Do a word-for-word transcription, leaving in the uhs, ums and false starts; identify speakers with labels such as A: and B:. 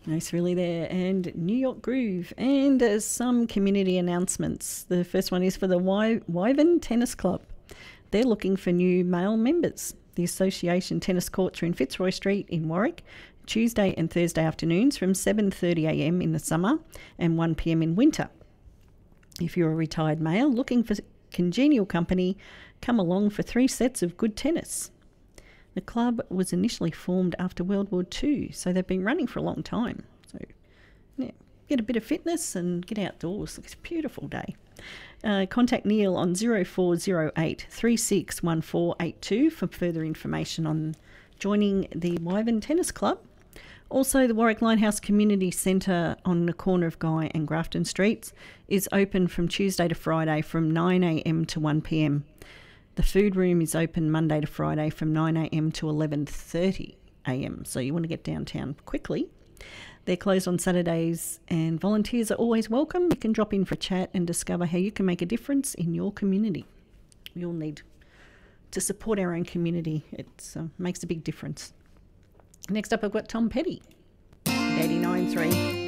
A: Nice, really there. And New York Groove. And uh, some community announcements. The first one is for the Wy- Wyvern Tennis Club. They're looking for new male members. The association tennis courts are in Fitzroy Street in Warwick, Tuesday and Thursday afternoons from seven thirty a m in the summer and one p m in winter. If you're a retired male looking for congenial company, come along for three sets of good tennis. The club was initially formed after World War Two, so they've been running for a long time. So, yeah, get a bit of fitness and get outdoors. It's a beautiful day. Uh, contact Neil on zero four zero eight, three six one four eight two for further information on joining the Wyvern Tennis Club. Also, the Warwick Linehouse Community Centre on the corner of Guy and Grafton Streets is open from Tuesday to Friday from nine a m to one p m. The food room is open Monday to Friday from nine a m to eleven thirty a m, so you want to get downtown quickly. They're closed on Saturdays and volunteers are always welcome. You can drop in for a chat and discover how you can make a difference in your community. We all need to support our own community. It uh, makes a big difference. Next up, I've got Tom Petty, eighty-nine point three.